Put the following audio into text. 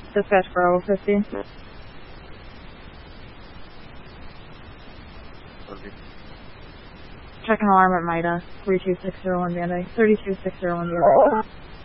Dispatch Bravo 50. Okay. Check an alarm at MIDA. 32601 Band-Aid. 32601 Band-Aid.